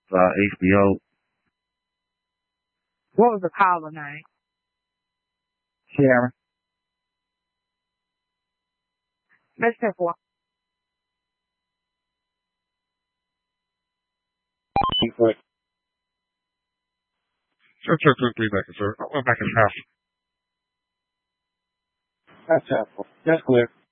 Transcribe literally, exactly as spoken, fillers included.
uh, H B O. What was the caller name? Sharon. Let's take one. Sure, sure, sure, three seconds, sir. I'm back in the house. That's helpful. That's clear.